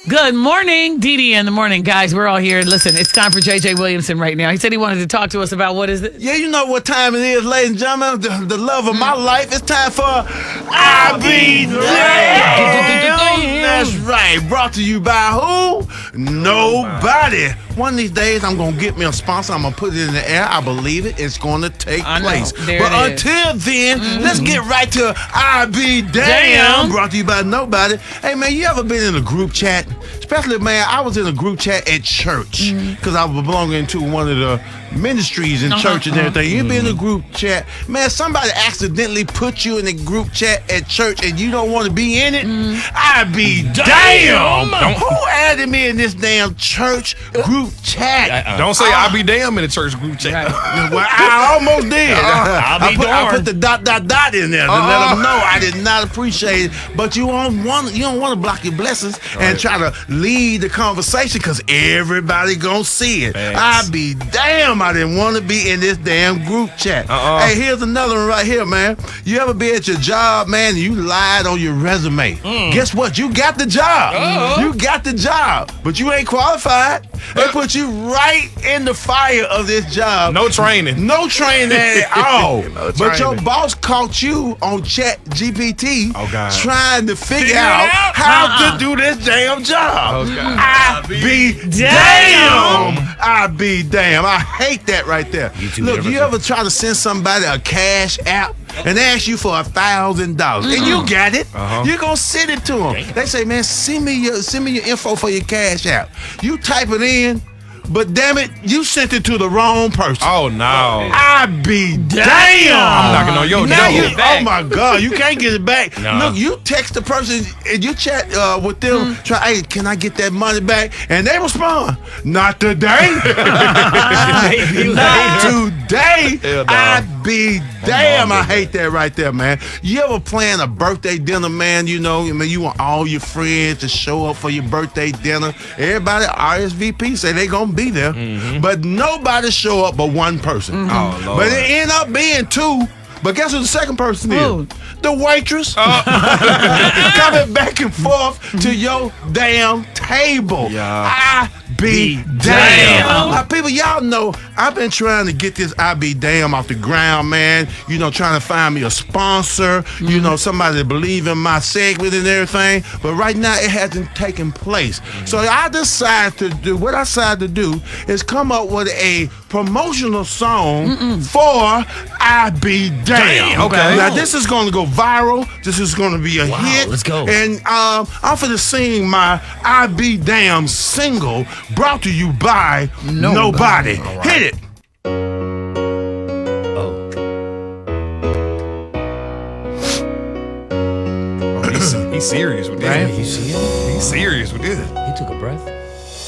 Good morning, Dee in the morning. Guys, we're all here. Listen, it's time for JJ Williamson right now. He said he wanted to talk to us about what is it? Yeah, you know what time it is, ladies and gentlemen. The love of my life. It's time for I Be Damn. That's right. Brought to you by who? Nobody. One of these days, I'm going to get me a sponsor. I'm going to put it in the air. I believe it. It's going to take place. But until then, let's get right to I Be Damn. Brought to you by Nobody. Hey, man, you ever been in a group chat? Especially, man, I was in a group chat at church because I was belonging to one of the ministries in church and everything. You been in a group chat. Man, somebody accidentally put you in a group chat at church and you don't want to be in it? I be damn. Who added me in this damn church group chat? Don't say I be damn in the church group chat. Right. Well, I almost did. I put the ... in there to let them know I did not appreciate it. But you don't want to block your blessings and try to lead the conversation because everybody gonna see it. I be damn. I didn't want to be in this damn group chat. Hey, here's another one right here, man. You ever be at your job, man, and you lied on your resume? Guess what? You got the job. You got the job, but you ain't qualified. They put you right in the fire of this job. No training. No training at all. But your boss caught you on Chat GPT trying to figure out how to do this damn job. I be damn. I be damn. I hate that right there. Look, you ever try to send somebody a cash app and they ask you for $1,000 and you got it? You're gonna send it to them. They say, man, send me your info for your cash app. You type it in, but damn it, you sent it to the wrong person. Oh no. I be damn. I'm knocking on your door. Oh my God, you can't get it back. Look, you text the person and you chat with them, try, hey, can I get that money back? And they respond, not today. Not today. I be damn. I hate that right there, man. You ever plan a birthday dinner, man? You know, I mean, you want all your friends to show up for your birthday dinner. Everybody RSVP say they gonna be there, but nobody show up but one person. But it end up being two. But guess who the second person is? The waitress. Coming back and forth to your damn table. I be damn. People, y'all know I've been trying to get this I be damn off the ground, man. You know, trying to find me a sponsor, you know, somebody to believe in my segment and everything. But right now it hasn't taken place. So I decided to do what I decided to do is come up with a promotional song for I Be Damn. Okay. Now this is going to go viral. This is going to be a hit. Let's go. And I'm finna sing my I Be Damn single brought to you by Nobody. Right. Hit it. He's serious with this. Right? You see it? He's serious with this. He took a breath.